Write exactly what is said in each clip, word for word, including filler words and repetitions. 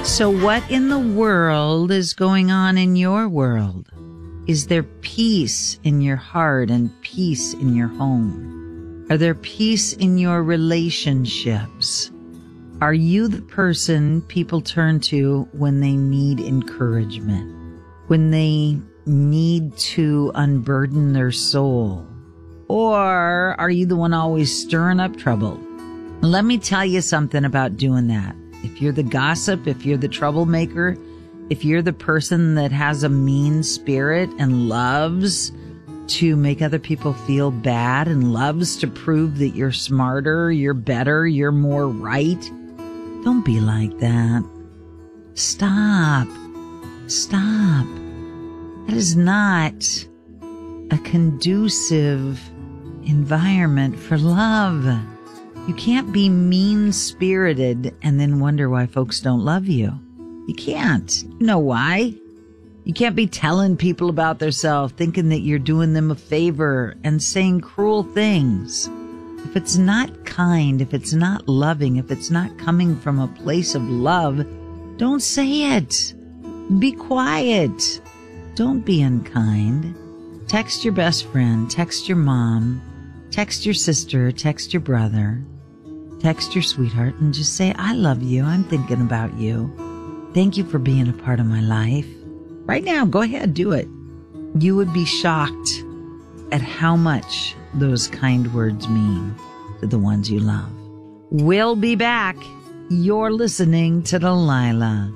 So what in the world is going on in your world? Is there peace in your heart and peace in your home? Are there peace in your relationships? Are you the person people turn to when they need encouragement? When they need to unburden their soul? Or are you the one always stirring up trouble? Let me tell you something about doing that. If you're the gossip, if you're the troublemaker, if you're the person that has a mean spirit and loves to make other people feel bad and loves to prove that you're smarter, you're better, you're more right, don't be like that. Stop. Stop. That is not a conducive environment for love. You can't be mean-spirited and then wonder why folks don't love you. You can't. You know why? You can't be telling people about themselves, thinking that you're doing them a favor and saying cruel things. If it's not kind, if it's not loving, if it's not coming from a place of love, don't say it. Be quiet. Don't be unkind. Text your best friend, text your mom, text your sister, text your brother, text your sweetheart and just say, I love you. I'm thinking about you. Thank you for being a part of my life. Right now, go ahead, do it. You would be shocked at how much those kind words mean to the ones you love. We'll be back. You're listening to Delilah.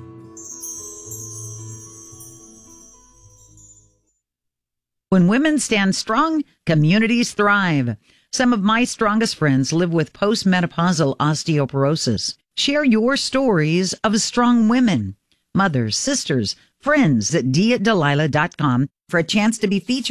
When women stand strong, communities thrive. Some of my strongest friends live with postmenopausal osteoporosis. Share your stories of strong women, mothers, sisters, friends at d at delilah dot com for a chance to be featured